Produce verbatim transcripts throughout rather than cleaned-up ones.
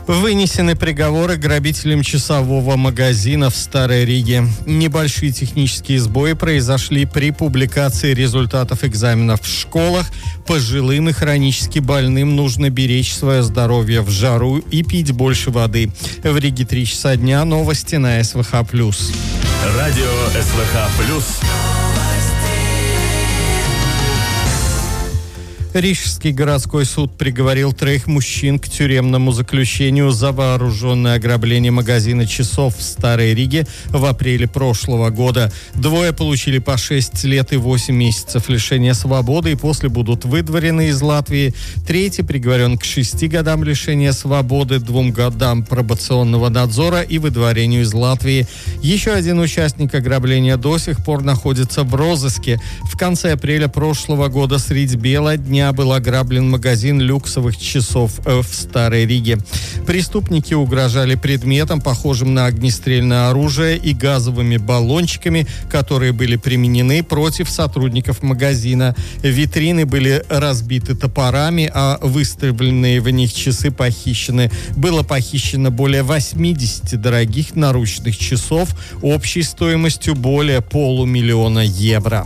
Вынесены приговоры грабителям часового магазина в Старой Риге. Небольшие технические сбои произошли при публикации результатов экзаменов в школах. Пожилым и хронически больным нужно беречь свое здоровье в жару и пить больше воды. В Риге три часа дня. Новости на эс вэ ха плюс. Радио эс вэ ха плюс. Рижский городской суд приговорил троих мужчин к тюремному заключению за вооруженное ограбление магазина часов в Старой Риге в апреле прошлого года. Двое получили по шесть лет и восемь месяцев лишения свободы и после будут выдворены из Латвии. Третий приговорен к шести годам лишения свободы, двум годам пробационного надзора и выдворению из Латвии. Еще один участник ограбления до сих пор находится в розыске. В конце апреля прошлого года средь бела дня был ограблен магазин люксовых часов в Старой Риге. Преступники угрожали предметом, похожим на огнестрельное оружие, и газовыми баллончиками, которые были применены против сотрудников магазина. Витрины были разбиты топорами, а выставленные в них часы похищены. Было похищено более восемьдесят дорогих наручных часов общей стоимостью более полумиллиона евро.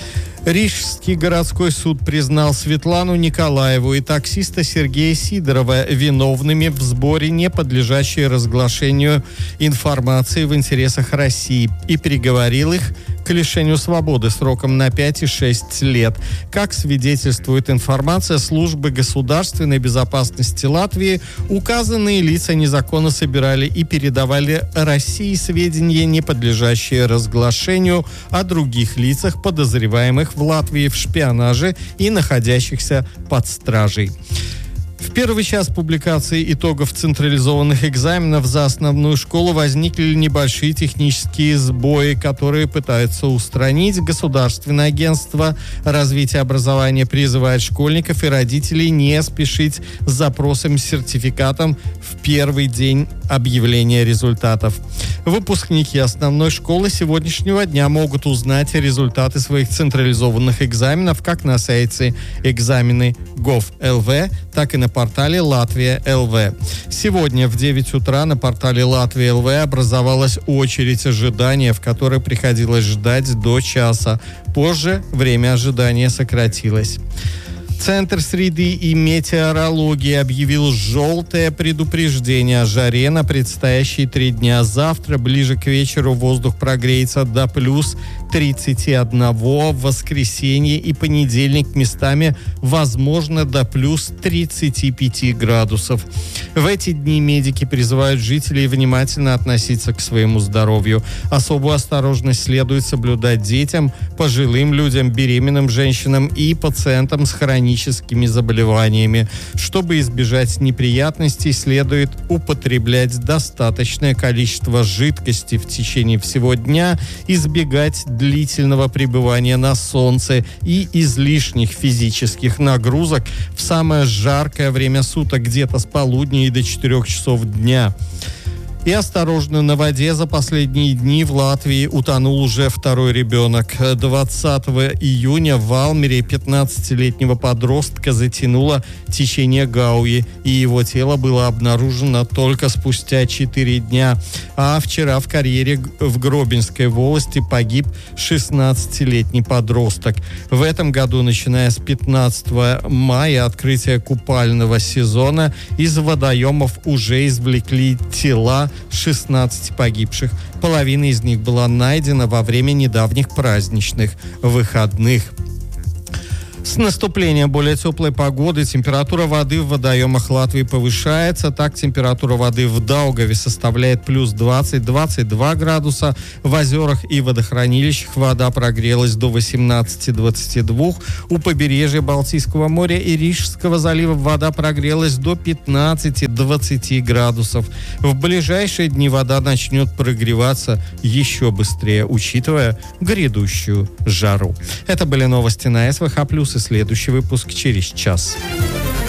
Рижский городской суд признал Светлану Николаеву и таксиста Сергея Сидорова виновными в сборе, не подлежащей разглашению информации в интересах России, и приговорил их к лишению свободы сроком на пять и шесть лет. Как свидетельствует информация службы государственной безопасности Латвии, указанные лица незаконно собирали и передавали России сведения, не подлежащие разглашению, о других лицах, подозреваемых в Латвии в шпионаже и находящихся под стражей. В первый час публикации итогов централизованных экзаменов за основную школу возникли небольшие технические сбои, которые пытаются устранить. Государственное агентство развития образования призывает школьников и родителей не спешить с запросом сертификатом в первый день объявления результатов. Выпускники основной школы сегодняшнего дня могут узнать результаты своих централизованных экзаменов как на сайте экзамены точка гов точка эл ви, так и на портале Латвия точка эл ви. Сегодня в девять утра на портале Латвия точка эл ви образовалась очередь ожидания, в которой приходилось ждать до часа. Позже время ожидания сократилось. Центр среды и метеорологии объявил желтое предупреждение о жаре на предстоящие три дня. Завтра, ближе к вечеру, воздух прогреется до плюс тридцати одного. В воскресенье и понедельник местами возможно до плюс тридцати пяти градусов. В эти дни медики призывают жителей внимательно относиться к своему здоровью. Особую осторожность следует соблюдать детям, пожилым людям, беременным женщинам и пациентам с хроническими заболеваниями. Чтобы избежать неприятностей, следует употреблять достаточное количество жидкости в течение всего дня, избегать длительного пребывания на солнце и излишних физических нагрузок в самое жаркое время суток, где-то с полудня и до четырех часов дня. И осторожно, на воде за последние дни в Латвии утонул уже второй ребенок. двадцатого июня в Валмере пятнадцатилетнего подростка затянуло течение Гауи, и его тело было обнаружено только спустя четыре дня. А вчера в карьере в Гробинской волости погиб шестнадцатилетний подросток. В этом году, начиная с пятнадцатого мая, открытия купального сезона, из водоемов уже извлекли тела шестнадцати погибших. Половина из них была найдена во время недавних праздничных выходных. С наступлением более теплой погоды температура воды в водоемах Латвии повышается. Так, температура воды в Даугаве составляет плюс двадцать - двадцать два градуса. В озерах и водохранилищах вода прогрелась до восемнадцати - двадцати двух. У побережья Балтийского моря и Рижского залива вода прогрелась до пятнадцати - двадцати градусов. В ближайшие дни вода начнет прогреваться еще быстрее, учитывая грядущую жару. Это были новости на эс вэ ха плюс. И следующий выпуск через час.